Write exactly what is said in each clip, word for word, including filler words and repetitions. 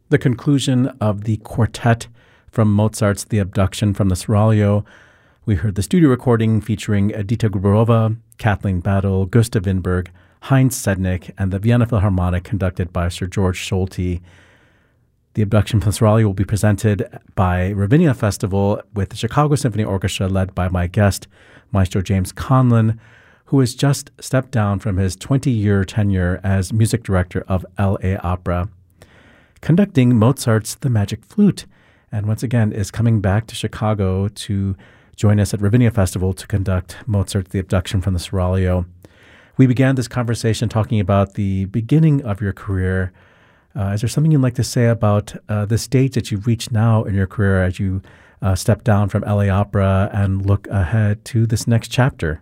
the conclusion of the quartet from Mozart's The Abduction from the Seraglio. We heard the studio recording featuring Edita Gruberova, Kathleen Battle, Gustav Winberg, Heinz Sednick, and the Vienna Philharmonic conducted by Sir George Solti. The Abduction from the Seraglio will be presented by Ravinia Festival with the Chicago Symphony Orchestra led by my guest, Maestro James Conlon, who has just stepped down from his twenty-year tenure as music director of L A Opera, conducting Mozart's The Magic Flute, and once again is coming back to Chicago to join us at Ravinia Festival to conduct Mozart's The Abduction from the Seraglio. We began this conversation talking about the beginning of your career. Uh, is there something you'd like to say about uh, the stage that you've reached now in your career as you uh, step down from L A Opera and look ahead to this next chapter?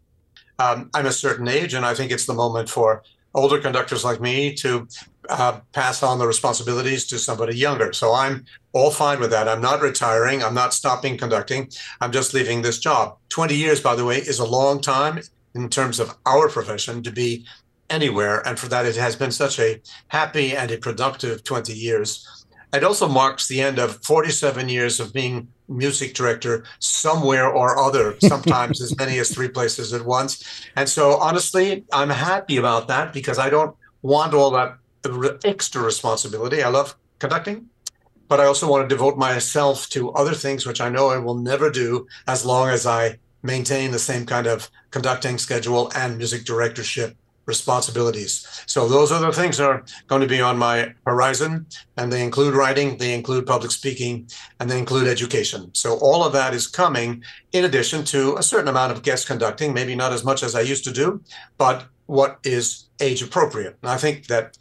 Um, I'm a certain age, and I think it's the moment for older conductors like me to uh, pass on the responsibilities to somebody younger. So I'm all fine with that. I'm not retiring. I'm not stopping conducting. I'm just leaving this job. twenty years, by the way, is a long time in terms of our profession to be anywhere. And for that, it has been such a happy and a productive twenty years. It also marks the end of forty-seven years of being music director somewhere or other, sometimes as many as three places at once. And so honestly, I'm happy about that because I don't want all that extra responsibility. I love conducting, but I also want to devote myself to other things, which I know I will never do as long as I maintain the same kind of conducting schedule and music directorship responsibilities. So those other things are going to be on my horizon, and they include writing, they include public speaking, and they include education. So all of that is coming in addition to a certain amount of guest conducting, maybe not as much as I used to do, but what is age appropriate. And I think that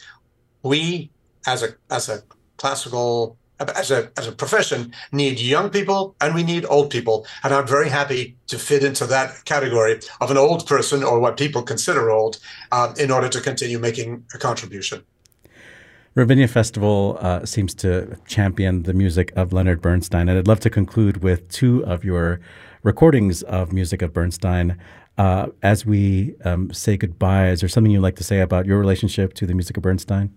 we as a as a classical As a, as a profession, need young people and we need old people. And I'm very happy to fit into that category of an old person, or what people consider old, um, in order to continue making a contribution. Ravinia Festival uh, seems to champion the music of Leonard Bernstein, and I'd love to conclude with two of your recordings of music of Bernstein. Uh, as we um, say goodbye, is there something you'd like to say about your relationship to the music of Bernstein?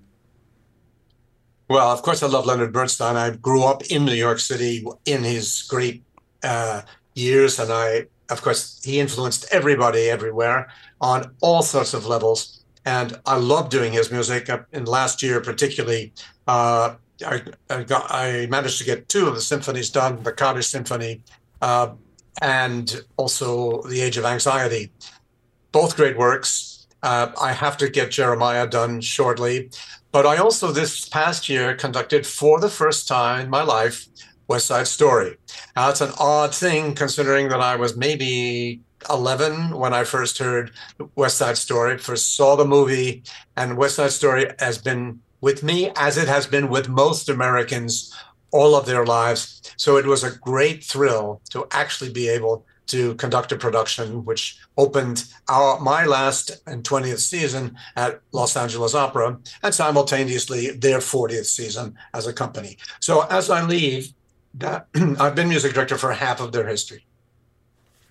Well, of course, I love Leonard Bernstein. I grew up in New York City in his great uh, years. And I, of course, he influenced everybody everywhere on all sorts of levels. And I love doing his music. In last year, particularly, uh, I, I, got, I managed to get two of the symphonies done, the Kaddish Symphony uh, and also The Age of Anxiety. Both great works. Uh, I have to get Jeremiah done shortly. But I also, this past year, conducted for the first time in my life, West Side Story. Now, it's an odd thing considering that I was maybe eleven when I first heard West Side Story, first saw the movie, and West Side Story has been with me, as it has been with most Americans all of their lives. So it was a great thrill to actually be able to conduct a production which opened our my last and twentieth season at Los Angeles Opera, and simultaneously their fortieth season as a company. So as I leave, that, I've been music director for half of their history.